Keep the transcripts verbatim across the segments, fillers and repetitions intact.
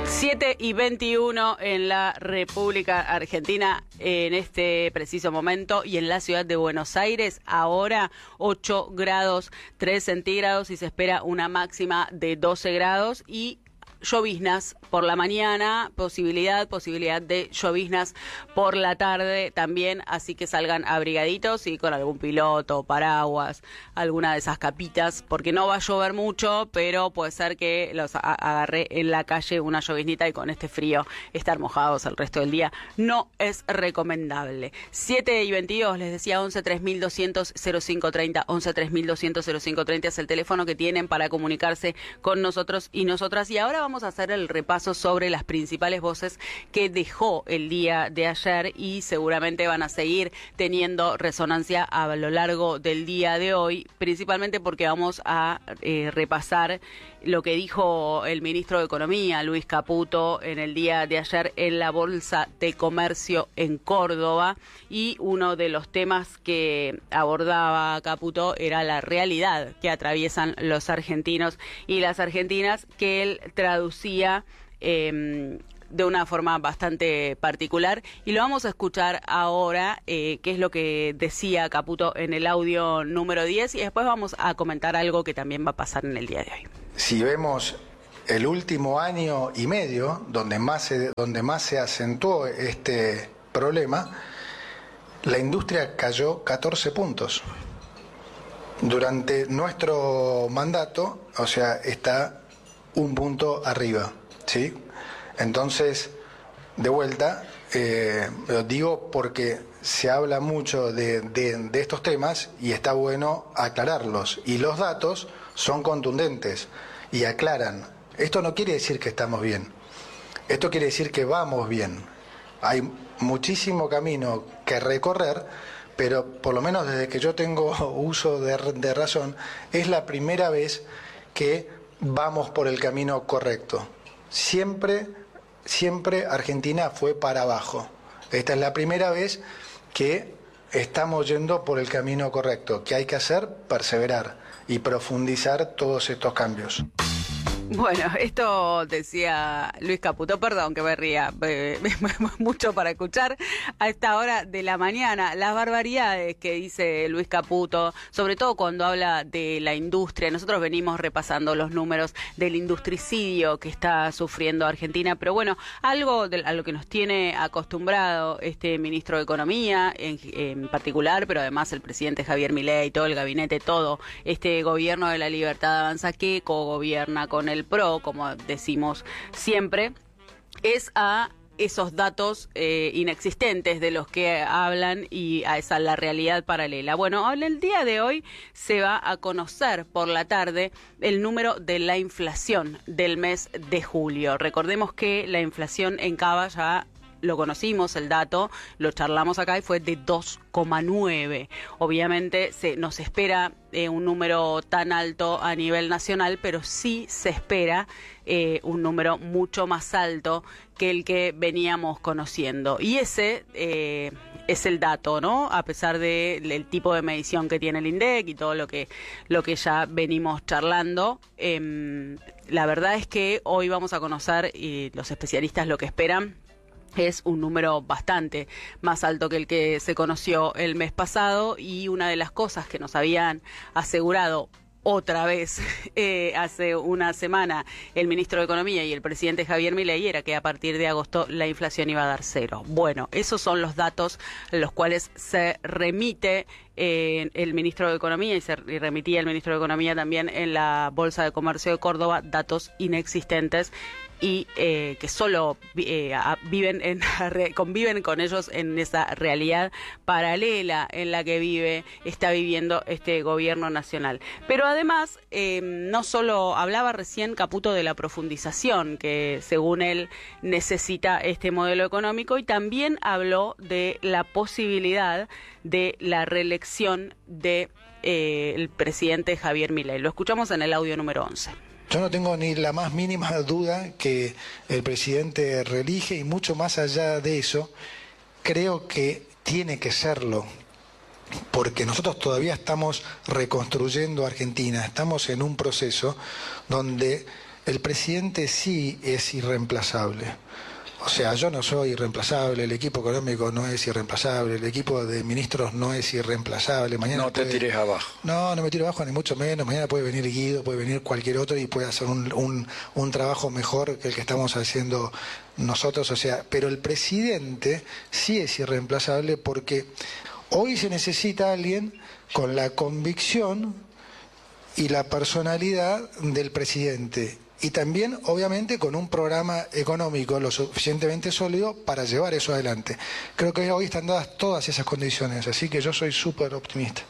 siete y veintiuno en la República Argentina en este preciso momento, y en la ciudad de Buenos Aires ahora ocho grados tres centígrados y se espera una máxima de doce grados y lloviznas por la mañana, posibilidad, posibilidad de lloviznas por la tarde también, así que salgan abrigaditos y con algún piloto, paraguas, alguna de esas capitas, porque no va a llover mucho, pero puede ser que los agarre en la calle una lloviznita y con este frío estar mojados el resto del día no es recomendable. siete y veintidós, les decía, once tres mil doscientos cero cinco treinta, once tres mil doscientos cero cinco treinta es el teléfono que tienen para comunicarse con nosotros y nosotras, y ahora vamos Vamos a hacer el repaso sobre las principales voces que dejó el día de ayer y seguramente van a seguir teniendo resonancia a lo largo del día de hoy, principalmente porque vamos a eh, repasar lo que dijo el ministro de Economía, Luis Caputo, en el día de ayer en la Bolsa de Comercio en Córdoba, y uno de los temas que abordaba Caputo era la realidad que atraviesan los argentinos y las argentinas, que él traducía eh, de una forma bastante particular, y lo vamos a escuchar ahora, eh, qué es lo que decía Caputo en el audio número diez, y después vamos a comentar algo que también va a pasar en el día de hoy. Si vemos el último año y medio, donde más se, donde más se acentuó este problema, la industria cayó catorce puntos. Durante nuestro mandato, o sea, está un punto arriba, ¿sí? Entonces, de vuelta, eh, lo digo porque se habla mucho de, de, de estos temas y está bueno aclararlos. Y los datos son contundentes y aclaran. Esto no quiere decir que estamos bien. Esto quiere decir que vamos bien. Hay muchísimo camino que recorrer, pero por lo menos desde que yo tengo uso de, de razón, es la primera vez que vamos por el camino correcto. Siempre, siempre Argentina fue para abajo. Esta es la primera vez que estamos yendo por el camino correcto. ¿Qué hay que hacer? Perseverar y profundizar todos estos cambios. Bueno, esto decía Luis Caputo, perdón que me ría, eh, mucho para escuchar a esta hora de la mañana, las barbaridades que dice Luis Caputo, sobre todo cuando habla de la industria. Nosotros venimos repasando los números del industricidio que está sufriendo Argentina, pero bueno, algo de, a lo que nos tiene acostumbrado este ministro de Economía en, en particular, pero además el presidente Javier Milei, todo el gabinete, todo este gobierno de la Libertad Avanza que cogobierna con el PRO, como decimos siempre, es a esos datos eh, inexistentes de los que hablan y a esa la realidad paralela. Bueno, en el día de hoy se va a conocer por la tarde el número de la inflación del mes de julio. Recordemos que la inflación en Cava ya lo conocimos, el dato, lo charlamos acá y fue de dos coma nueve. Obviamente se nos espera eh, un número tan alto a nivel nacional, pero sí se espera eh, un número mucho más alto que el que veníamos conociendo. Y ese eh, es el dato, ¿no? A pesar del de tipo de medición que tiene el INDEC y todo lo que, lo que ya venimos charlando. Eh, la verdad es que hoy vamos a conocer, y los especialistas lo que esperan, es un número bastante más alto que el que se conoció el mes pasado, y una de las cosas que nos habían asegurado otra vez eh, hace una semana el ministro de Economía y el presidente Javier Milei era que a partir de agosto la inflación iba a dar cero. Bueno, esos son los datos los cuales se remite eh, el ministro de Economía y se remitía el ministro de Economía también en la Bolsa de Comercio de Córdoba, datos inexistentes y eh, que solo eh, viven en, conviven con ellos en esa realidad paralela en la que vive, está viviendo este gobierno nacional. Pero además, eh, no solo hablaba recién Caputo de la profundización que según él necesita este modelo económico, y también habló de la posibilidad de la reelección de eh, el presidente Javier Milei. Lo escuchamos en el audio número once. Yo no tengo ni la más mínima duda que el presidente reelige, y mucho más allá de eso, creo que tiene que serlo, porque nosotros todavía estamos reconstruyendo Argentina, estamos en un proceso donde el presidente sí es irreemplazable. O sea, yo no soy irreemplazable, el equipo económico no es irreemplazable, el equipo de ministros no es irreemplazable. Mañana no te puede... tires abajo. No, no me tiro abajo, ni mucho menos. Mañana puede venir Guido, puede venir cualquier otro y puede hacer un, un, un trabajo mejor que el que estamos haciendo nosotros. O sea, pero el presidente sí es irreemplazable porque hoy se necesita alguien con la convicción y la personalidad del presidente. Y también, obviamente, con un programa económico lo suficientemente sólido para llevar eso adelante. Creo que hoy están dadas todas esas condiciones, así que yo soy súper optimista.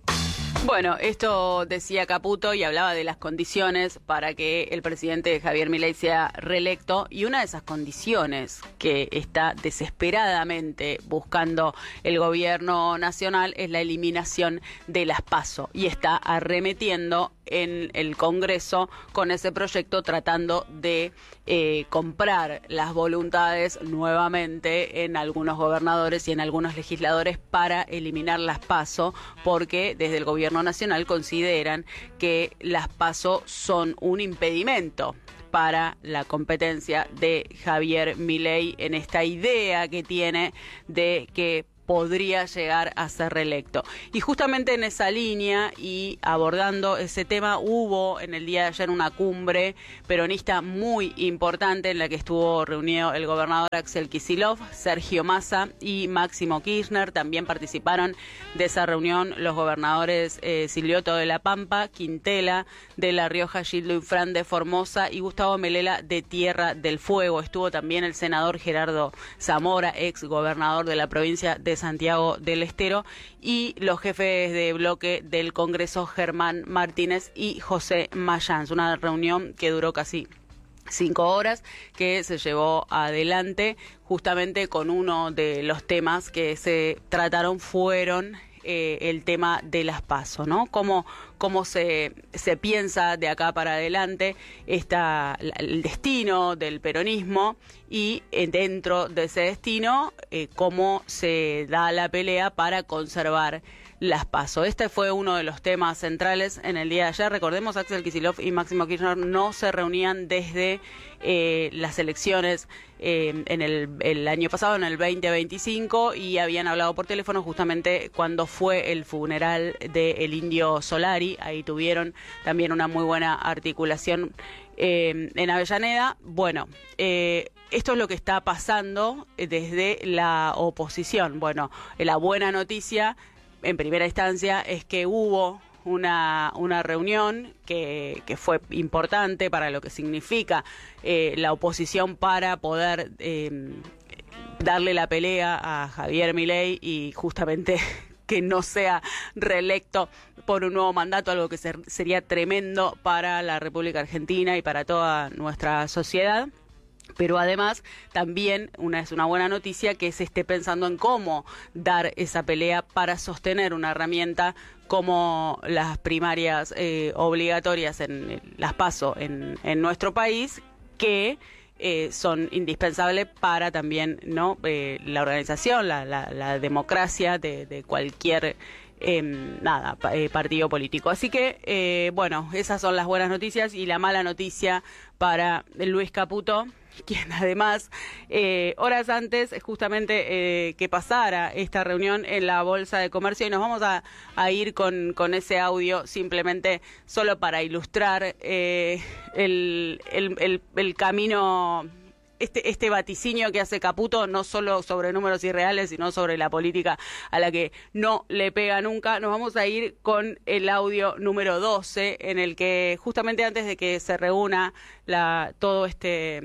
Bueno, esto decía Caputo y hablaba de las condiciones para que el presidente Javier Milei sea reelecto, y una de esas condiciones que está desesperadamente buscando el gobierno nacional es la eliminación de las PASO, y está arremetiendo en el Congreso con ese proyecto, tratando de eh, comprar las voluntades nuevamente en algunos gobernadores y en algunos legisladores para eliminar las PASO, porque desde el gobierno nacional consideran que las PASO son un impedimento para la competencia de Javier Milei en esta idea que tiene de que podría llegar a ser reelecto. Y justamente en esa línea y abordando ese tema, hubo en el día de ayer una cumbre peronista muy importante en la que estuvo reunido el gobernador Axel Kicillof, Sergio Massa y Máximo Kirchner. También participaron de esa reunión los gobernadores eh, Silioto de La Pampa, Quintela de La Rioja, Gildo Infran de Formosa y Gustavo Melela de Tierra del Fuego. Estuvo también el senador Gerardo Zamora, ex gobernador de la provincia de Santiago del Estero, y los jefes de bloque del Congreso, Germán Martínez y José Mayans. Una reunión que duró casi cinco horas, que se llevó adelante justamente con uno de los temas que se trataron fueron eh, el tema de las PASO, ¿no? Cómo, cómo se, se piensa de acá para adelante esta, el destino del peronismo, y eh, dentro de ese destino eh, cómo se da la pelea para conservar las PASO. Este fue uno de los temas centrales en el día de ayer. Recordemos, Axel Kicillof y Máximo Kirchner no se reunían desde eh, las elecciones eh, en el, el año pasado, en el veinte veinticinco, y habían hablado por teléfono justamente cuando fue el funeral del Indio Solari. Ahí tuvieron también una muy buena articulación eh, en Avellaneda. Bueno, eh, esto es lo que está pasando desde la oposición. Bueno, la buena noticia en primera instancia es que hubo una, una reunión que, que fue importante para lo que significa eh, la oposición para poder eh, darle la pelea a Javier Milei y justamente que no sea reelecto por un nuevo mandato, algo que ser, sería tremendo para la República Argentina y para toda nuestra sociedad. Pero además también una es una buena noticia que se esté pensando en cómo dar esa pelea para sostener una herramienta como las primarias eh, obligatorias en las PASO en, en nuestro país, que eh, son indispensables para también no eh, la organización, la, la, la democracia de, de cualquier Eh, nada, eh, partido político. Así que, eh, bueno, esas son las buenas noticias, y la mala noticia para Luis Caputo, quien además, eh, horas antes justamente eh, que pasara esta reunión en la Bolsa de Comercio, y nos vamos a, a ir con, con ese audio simplemente solo para ilustrar eh, el, el, el, el camino, Este, este vaticinio que hace Caputo, no solo sobre números irreales, sino sobre la política a la que no le pega nunca. Nos vamos a ir con el audio número doce, en el que justamente antes de que se reúna la, todo este...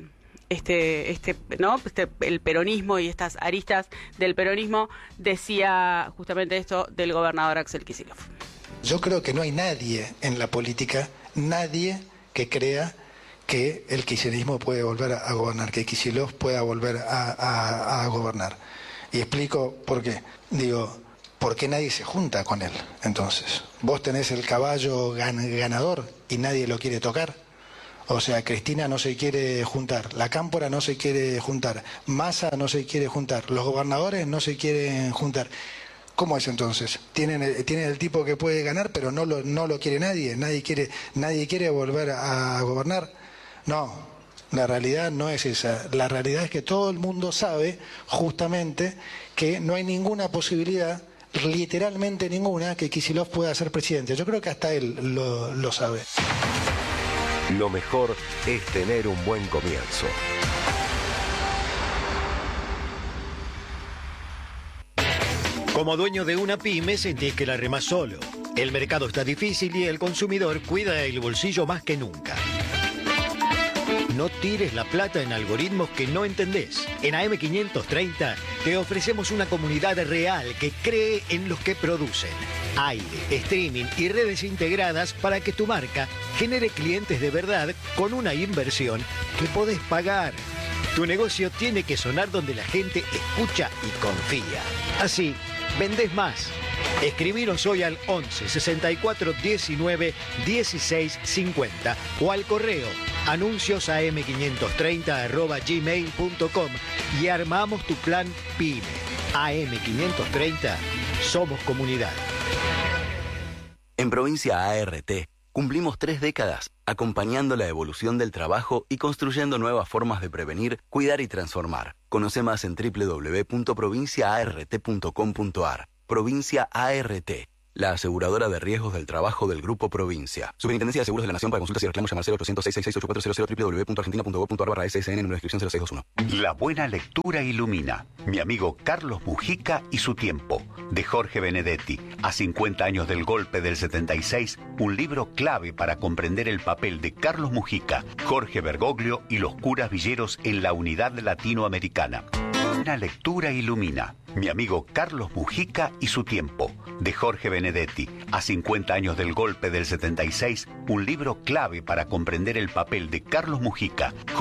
este, este, ¿no? este, el peronismo y estas aristas del peronismo, decía justamente esto del gobernador Axel Kicillof. Yo creo que no hay nadie en la política, nadie que crea que el kirchnerismo puede volver a gobernar, que Kicillof pueda volver a, a, a gobernar. Y explico por qué. Digo, ¿por qué nadie se junta con él? Entonces, vos tenés el caballo gan ganador y nadie lo quiere tocar. O sea, Cristina no se quiere juntar, la Cámpora no se quiere juntar, Massa no se quiere juntar, los gobernadores no se quieren juntar. ¿Cómo es entonces? Tienen el, tienen el tipo que puede ganar, pero no lo, no lo quiere nadie, nadie quiere, nadie quiere volver a gobernar. No, la realidad no es esa. La realidad es que todo el mundo sabe justamente que no hay ninguna posibilidad, literalmente ninguna, que Kicillof pueda ser presidente. Yo creo que hasta él lo, lo sabe. Lo mejor es tener un buen comienzo. Como dueño de una pyme sentís que la remás solo. El mercado está difícil y el consumidor cuida el bolsillo más que nunca. No tires la plata en algoritmos que no entendés. En A M quinientos treinta te ofrecemos una comunidad real que cree en los que producen. Aire, streaming y redes integradas para que tu marca genere clientes de verdad con una inversión que podés pagar. Tu negocio tiene que sonar donde la gente escucha y confía. Así, vendés más. Escribiros hoy al once sesenta y cuatro diecinueve dieciséis cincuenta o al correo anuncios a m quinientos treinta arroba gmail punto com y armamos tu plan PYME. A M quinientos treinta, somos comunidad. En Provincia A R T cumplimos tres décadas acompañando la evolución del trabajo y construyendo nuevas formas de prevenir, cuidar y transformar. Conoce más en w w w punto provincia a r t punto com punto a r. Provincia A R T, la aseguradora de riesgos del trabajo del Grupo Provincia. Superintendencia de Seguros de la Nación. Para consultas y reclamos llamar cero ochocientos seis seis seis ocho cuatro cero cero w w w punto argentina punto gob punto a r barra S S N número de inscripción cero seis dos uno. La buena lectura ilumina. Mi amigo Carlos Mujica y su tiempo, de Jorge Benedetti. A cincuenta años del golpe del setenta y seis, un libro clave para comprender el papel de Carlos Mujica, Jorge Bergoglio y los curas villeros en la unidad latinoamericana. Una lectura ilumina. Mi amigo Carlos Mujica y su tiempo, de Jorge Benedetti. A cincuenta años del golpe del setenta y seis, un libro clave para comprender el papel de Carlos Mujica,